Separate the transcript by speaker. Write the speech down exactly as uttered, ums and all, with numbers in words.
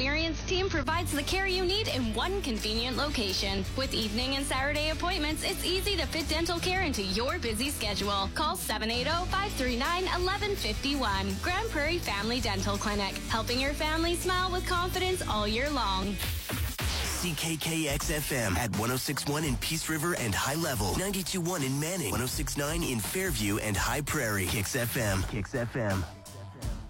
Speaker 1: experienced team provides the care you need in one convenient location. With evening and Saturday appointments, it's easy to fit dental care into your busy schedule. Call seven eight zero, five three nine, one one five one. Grand Prairie Family Dental Clinic, helping your family smile with confidence all year long.
Speaker 2: C K K X F M at one oh six point one in Peace River and High Level, ninety-two point one in Manning, one oh six point nine in Fairview and High Prairie. Kix F M. Kix F M.